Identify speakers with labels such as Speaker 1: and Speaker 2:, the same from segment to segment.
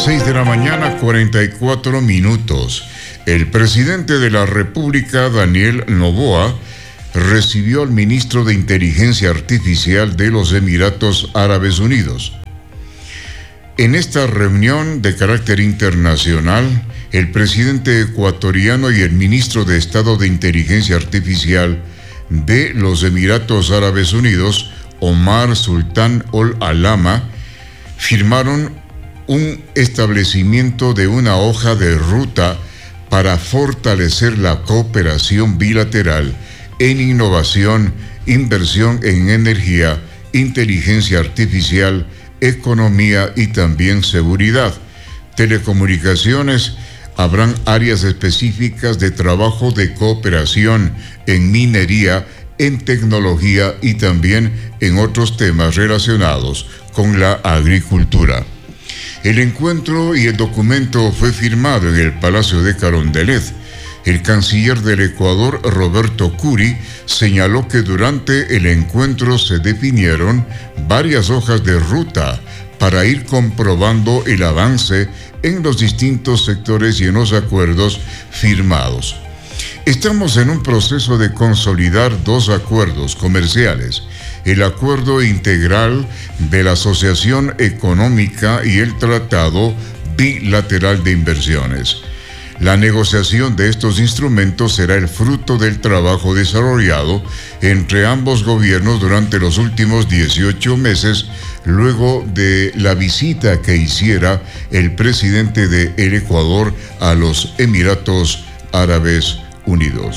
Speaker 1: 6 de la mañana, 44 minutos. El presidente de la República, Daniel Noboa, recibió al ministro de Inteligencia Artificial de los Emiratos Árabes Unidos. En esta reunión de carácter internacional, el presidente ecuatoriano y el ministro de Estado de Inteligencia Artificial de los Emiratos Árabes Unidos, Omar Sultan Al-Alama, firmaron un establecimiento de una hoja de ruta para fortalecer la cooperación bilateral en innovación, inversión en energía, inteligencia artificial, economía y también seguridad. Telecomunicaciones, habrán áreas específicas de trabajo de cooperación en minería, en tecnología y también en otros temas relacionados con la agricultura. El encuentro y el documento fue firmado en el Palacio de Carondelet. El canciller del Ecuador, Roberto Curi, señaló que durante el encuentro se definieron varias hojas de ruta para ir comprobando el avance en los distintos sectores y en los acuerdos firmados. Estamos en un proceso de consolidar dos acuerdos comerciales: el Acuerdo Integral de la Asociación Económica y el Tratado Bilateral de Inversiones. La negociación de estos instrumentos será el fruto del trabajo desarrollado entre ambos gobiernos durante los últimos 18 meses, luego de la visita que hiciera el presidente del Ecuador a los Emiratos Árabes Unidos.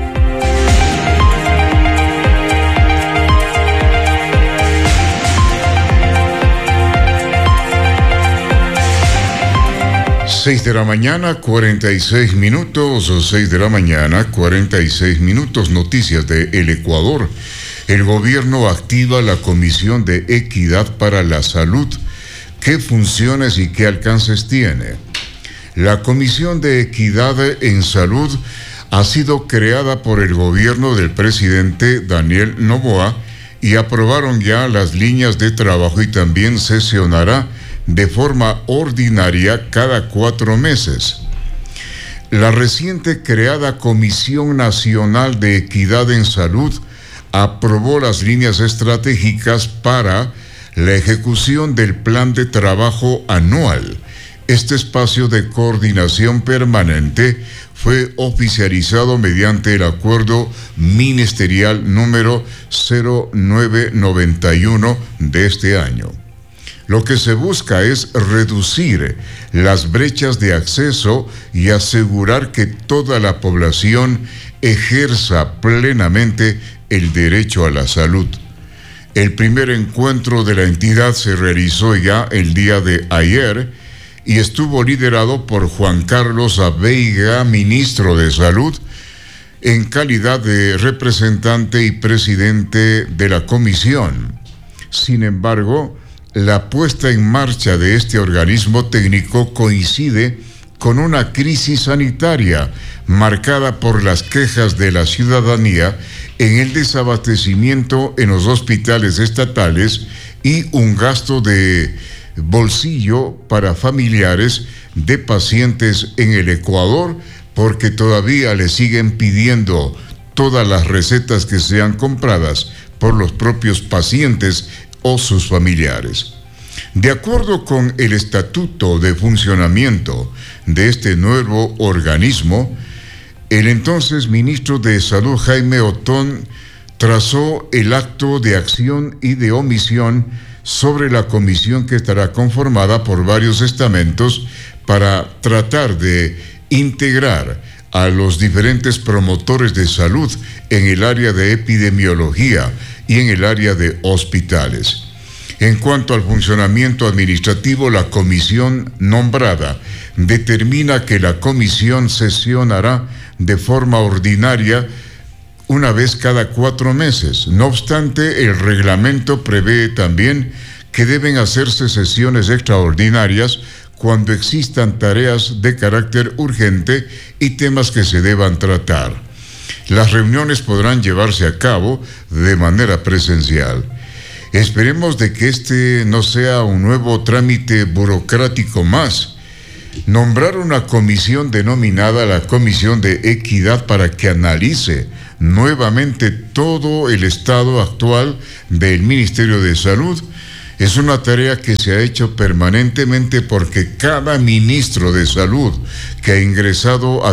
Speaker 1: Seis de la mañana, 46 minutos, 6 de la mañana, 46 minutos, noticias de El Ecuador. El gobierno activa la Comisión de Equidad para la Salud. ¿Qué funciones y qué alcances tiene? La Comisión de Equidad en Salud ha sido creada por el gobierno del presidente Daniel Noboa y aprobaron ya las líneas de trabajo y también sesionará de forma ordinaria cada 4 meses. La reciente creada Comisión Nacional de Equidad en Salud aprobó las líneas estratégicas para la ejecución del Plan de Trabajo Anual. Este espacio de coordinación permanente fue oficializado mediante el acuerdo ministerial número 0991 de este año. Lo que se busca es reducir las brechas de acceso y asegurar que toda la población ejerza plenamente el derecho a la salud. El primer encuentro de la entidad se realizó ya el día de ayer y estuvo liderado por Juan Carlos Abeiga, ministro de Salud, en calidad de representante y presidente de la comisión. Sin embargo, la puesta en marcha de este organismo técnico coincide con una crisis sanitaria marcada por las quejas de la ciudadanía en el desabastecimiento en los hospitales estatales y un gasto de bolsillo para familiares de pacientes en el Ecuador, porque todavía le siguen pidiendo todas las recetas que sean compradas por los propios pacientes o sus familiares. De acuerdo con el estatuto de funcionamiento de este nuevo organismo, el entonces ministro de Salud, Jaime Otón, trazó el acto de acción y de omisión sobre la comisión que estará conformada por varios estamentos para tratar de integrar a los diferentes promotores de salud en el área de epidemiología y en el área de hospitales. En cuanto al funcionamiento administrativo, la comisión nombrada determina que la comisión sesionará de forma ordinaria una vez cada 4 meses. No obstante, el reglamento prevé también que deben hacerse sesiones extraordinarias cuando existan tareas de carácter urgente y temas que se deban tratar. Las reuniones podrán llevarse a cabo de manera presencial. Esperemos de que este no sea un nuevo trámite burocrático más. Nombrar una comisión denominada la Comisión de Equidad para que analice nuevamente todo el estado actual del Ministerio de Salud es una tarea que se ha hecho permanentemente porque cada ministro de Salud que ha ingresado a